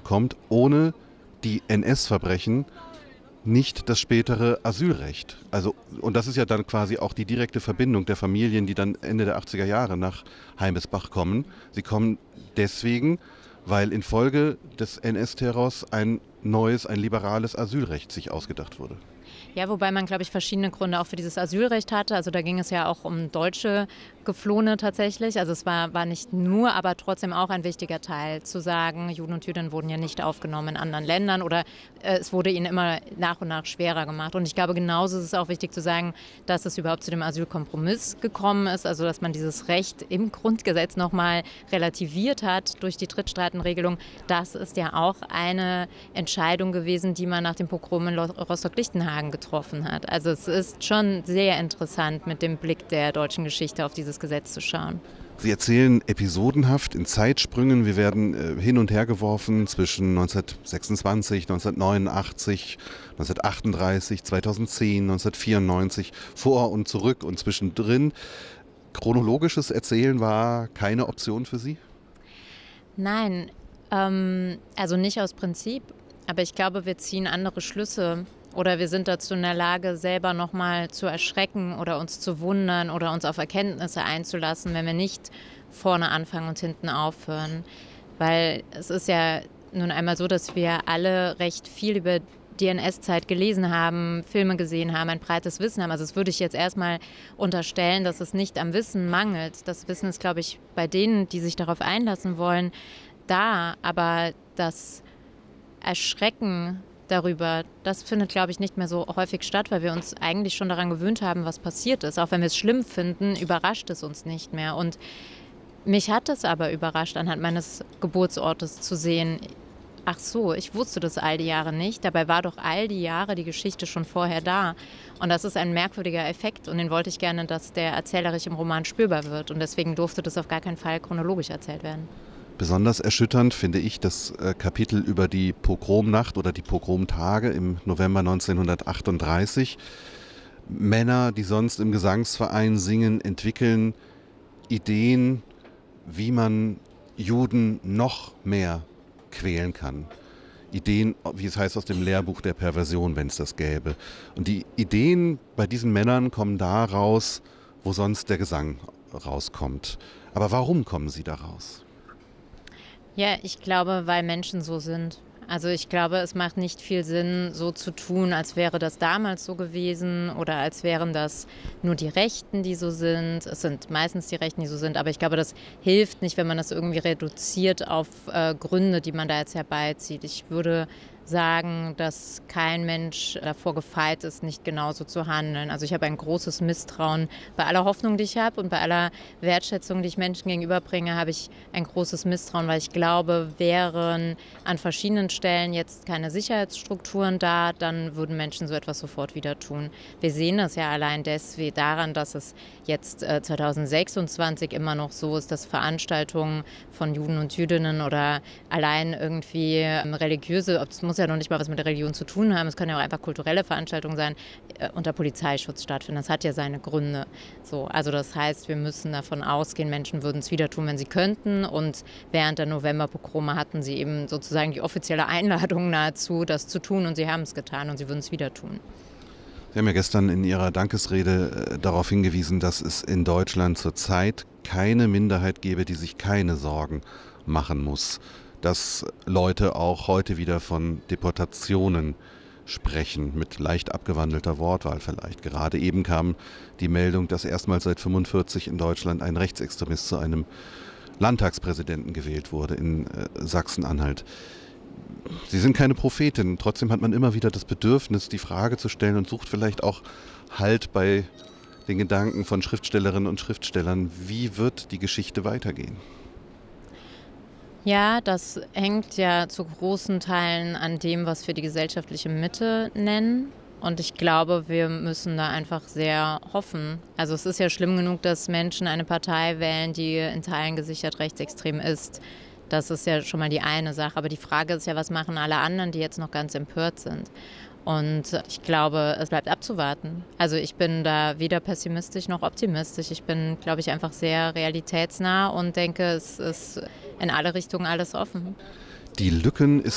bekommt, ohne die NS-Verbrechen nicht das spätere Asylrecht. Also, und das ist ja dann quasi auch die direkte Verbindung der Familien, die dann Ende der 80er Jahre nach Heimesbach kommen. Sie kommen deswegen, weil infolge des NS-Terrors ein neues, ein liberales Asylrecht sich ausgedacht wurde. Ja, wobei man, glaube ich, verschiedene Gründe auch für dieses Asylrecht hatte. Also da ging es ja auch um deutsche Geflohene tatsächlich. Also es war nicht nur, aber trotzdem auch ein wichtiger Teil, zu sagen, Juden und Jüdinnen wurden ja nicht aufgenommen in anderen Ländern oder es wurde ihnen immer nach und nach schwerer gemacht. Und ich glaube, genauso ist es auch wichtig zu sagen, dass es überhaupt zu dem Asylkompromiss gekommen ist. Also dass man dieses Recht im Grundgesetz nochmal relativiert hat durch die Drittstaatenregelung. Das ist ja auch eine Entscheidung gewesen, die man nach dem Pogrom in Rostock-Lichtenhagen getroffen hat. Also es ist schon sehr interessant, mit dem Blick der deutschen Geschichte auf dieses Gesetz zu schauen. Sie erzählen episodenhaft in Zeitsprüngen. Wir werden hin und her geworfen zwischen 1926, 1989, 1938, 2010, 1994, vor und zurück und zwischendrin. Chronologisches Erzählen war keine Option für Sie? Nein, also nicht aus Prinzip, aber ich glaube, wir ziehen andere Schlüsse. Oder wir sind dazu in der Lage, selber nochmal zu erschrecken oder uns zu wundern oder uns auf Erkenntnisse einzulassen, wenn wir nicht vorne anfangen und hinten aufhören. Weil es ist ja nun einmal so, dass wir alle recht viel über die NS-Zeit gelesen haben, Filme gesehen haben, ein breites Wissen haben. Also das würde ich jetzt erstmal unterstellen, dass es nicht am Wissen mangelt. Das Wissen ist, glaube ich, bei denen, die sich darauf einlassen wollen, da. Aber das Erschrecken darüber, das findet, glaube ich, nicht mehr so häufig statt, weil wir uns eigentlich schon daran gewöhnt haben, was passiert ist. Auch wenn wir es schlimm finden, überrascht es uns nicht mehr. Und mich hat es aber überrascht, anhand meines Geburtsortes zu sehen, ach so, ich wusste das all die Jahre nicht, dabei war doch all die Jahre die Geschichte schon vorher da. Und das ist ein merkwürdiger Effekt und den wollte ich gerne, dass der erzählerisch im Roman spürbar wird. Und deswegen durfte das auf gar keinen Fall chronologisch erzählt werden. Besonders erschütternd finde ich das Kapitel über die Pogromnacht oder die Pogromtage im November 1938. Männer, die sonst im Gesangsverein singen, entwickeln Ideen, wie man Juden noch mehr quälen kann. Ideen, wie es heißt aus dem Lehrbuch der Perversion, wenn es das gäbe. Und die Ideen bei diesen Männern kommen da raus, wo sonst der Gesang rauskommt. Aber warum kommen sie da raus? Ja, ich glaube, weil Menschen so sind. Also ich glaube, es macht nicht viel Sinn, so zu tun, als wäre das damals so gewesen oder als wären das nur die Rechten, die so sind. Es sind meistens die Rechten, die so sind, aber ich glaube, das hilft nicht, wenn man das irgendwie reduziert auf Gründe, die man da jetzt herbeizieht. Ich würde sagen, dass kein Mensch davor gefeit ist, nicht genauso zu handeln. Also ich habe ein großes Misstrauen. Bei aller Hoffnung, die ich habe und bei aller Wertschätzung, die ich Menschen gegenüberbringe, habe ich ein großes Misstrauen, weil ich glaube, wären an verschiedenen Stellen jetzt keine Sicherheitsstrukturen da, dann würden Menschen so etwas sofort wieder tun. Wir sehen das ja allein deswegen daran, dass es jetzt 2026 immer noch so ist, dass Veranstaltungen von Juden und Jüdinnen oder allein irgendwie religiöse, es muss ja noch nicht mal was mit der Religion zu tun haben, es können ja auch einfach kulturelle Veranstaltungen sein, unter Polizeischutz stattfinden. Das hat ja seine Gründe. So, also das heißt, wir müssen davon ausgehen, Menschen würden es wieder tun, wenn sie könnten. Und während der Novemberpogrome hatten sie eben sozusagen die offizielle Einladung nahezu, das zu tun. Und sie haben es getan und sie würden es wieder tun. Sie haben ja gestern in Ihrer Dankesrede darauf hingewiesen, dass es in Deutschland zurzeit keine Minderheit gäbe, die sich keine Sorgen machen muss. Dass Leute auch heute wieder von Deportationen sprechen, mit leicht abgewandelter Wortwahl vielleicht. Gerade eben kam die Meldung, dass erstmals seit 1945 in Deutschland ein Rechtsextremist zu einem Landtagspräsidenten gewählt wurde in Sachsen-Anhalt. Sie sind keine Prophetin, trotzdem hat man immer wieder das Bedürfnis, die Frage zu stellen und sucht vielleicht auch Halt bei den Gedanken von Schriftstellerinnen und Schriftstellern. Wie wird die Geschichte weitergehen? Ja, das hängt ja zu großen Teilen an dem, was wir die gesellschaftliche Mitte nennen. Und ich glaube, wir müssen da einfach sehr hoffen. Also es ist ja schlimm genug, dass Menschen eine Partei wählen, die in Teilen gesichert rechtsextrem ist. Das ist ja schon mal die eine Sache. Aber die Frage ist ja, was machen alle anderen, die jetzt noch ganz empört sind? Und ich glaube, es bleibt abzuwarten. Also ich bin da weder pessimistisch noch optimistisch. Ich bin, glaube ich, einfach sehr realitätsnah und denke, es ist in alle Richtungen alles offen. Die Lücken